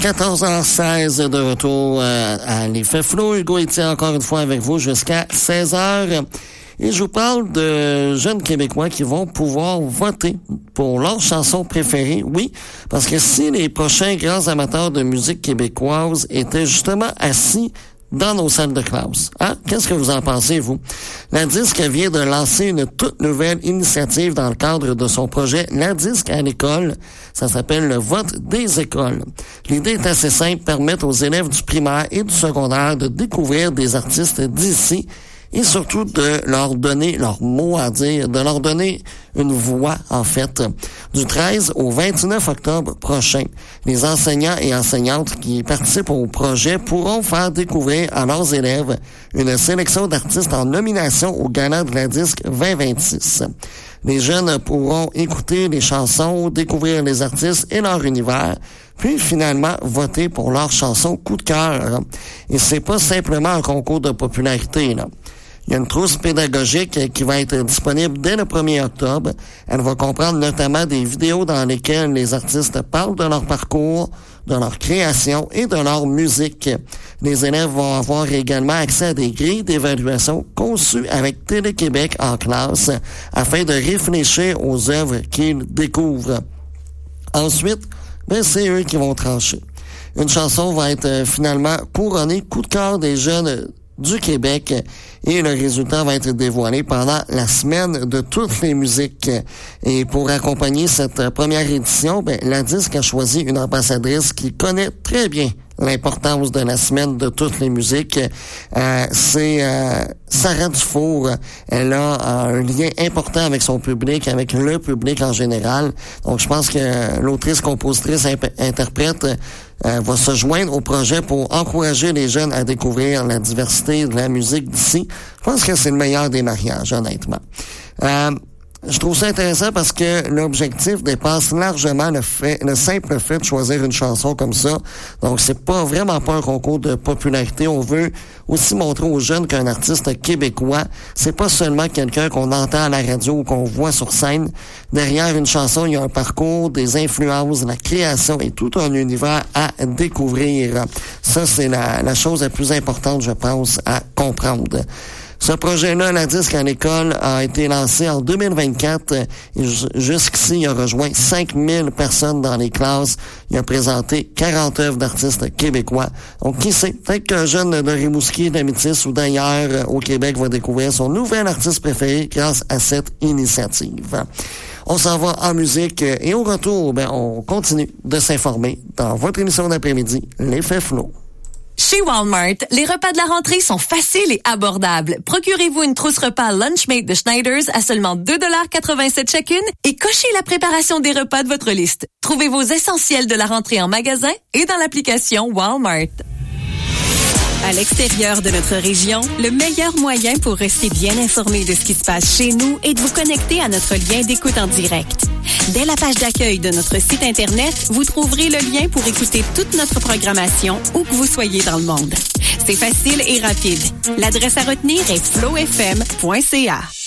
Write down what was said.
14h16 de retour à l'Effet Flow. Hugo Etier encore une fois avec vous jusqu'à 16h. Et je vous parle de jeunes Québécois qui vont pouvoir voter pour leur chanson préférée. Oui, parce que si les prochains grands amateurs de musique québécoise étaient justement assis dans nos salles de classe. Hein? Qu'est-ce que vous en pensez, vous? La Disque vient de lancer une toute nouvelle initiative dans le cadre de son projet La Disque à l'école. Ça s'appelle le vote des écoles. L'idée est assez simple, permettre aux élèves du primaire et du secondaire de découvrir des artistes d'ici et surtout de leur donner leur mot à dire, de leur donner une voix, en fait. Du 13 au 29 octobre prochain, les enseignants et enseignantes qui participent au projet pourront faire découvrir à leurs élèves une sélection d'artistes en nomination au Gala de la Disque 2026. Les jeunes pourront écouter les chansons, découvrir les artistes et leur univers, puis finalement voter pour leur chanson coup de cœur. Et c'est pas simplement un concours de popularité, là. Il y a une trousse pédagogique qui va être disponible dès le 1er octobre. Elle va comprendre notamment des vidéos dans lesquelles les artistes parlent de leur parcours, de leur création et de leur musique. Les élèves vont avoir également accès à des grilles d'évaluation conçues avec Télé-Québec en classe afin de réfléchir aux œuvres qu'ils découvrent. Ensuite, c'est eux qui vont trancher. Une chanson va être finalement couronnée coup de cœur des jeunes du Québec et le résultat va être dévoilé pendant la semaine de toutes les musiques. Et pour accompagner cette première édition, la Disque a choisi une ambassadrice qui connaît très bien l'importance de la semaine de toutes les musiques. C'est Sarah Dufour. Elle a un lien important avec son public, avec le public en général. Donc, je pense que l'autrice, compositrice, interprète va se joindre au projet pour encourager les jeunes à découvrir la diversité de la musique d'ici. Je pense que c'est le meilleur des mariages, honnêtement. Je trouve ça intéressant parce que l'objectif dépasse largement le simple fait de choisir une chanson comme ça. Donc, c'est vraiment pas un concours de popularité. On veut aussi montrer aux jeunes qu'un artiste québécois, c'est pas seulement quelqu'un qu'on entend à la radio ou qu'on voit sur scène. Derrière une chanson, il y a un parcours, des influences, la création et tout un univers à découvrir. Ça, c'est la chose la plus importante, je pense, à comprendre. Ce projet-là, La Disque à l'école, a été lancé en 2024 et jusqu'ici, il a rejoint 5000 personnes dans les classes. Il a présenté 40 œuvres d'artistes québécois. Donc, qui sait, peut-être qu'un jeune de Rimouski, d'Amitis ou d'ailleurs au Québec va découvrir son nouvel artiste préféré grâce à cette initiative. On s'en va en musique et au retour, on continue de s'informer dans votre émission d'après-midi, l'Effet Flow. Chez Walmart, les repas de la rentrée sont faciles et abordables. Procurez-vous une trousse repas Lunchmate de Schneiders à seulement 2,87 $ chacune et cochez la préparation des repas de votre liste. Trouvez vos essentiels de la rentrée en magasin et dans l'application Walmart. À l'extérieur de notre région, le meilleur moyen pour rester bien informé de ce qui se passe chez nous est de vous connecter à notre lien d'écoute en direct. Dès la page d'accueil de notre site Internet, vous trouverez le lien pour écouter toute notre programmation où que vous soyez dans le monde. C'est facile et rapide. L'adresse à retenir est flowfm.ca.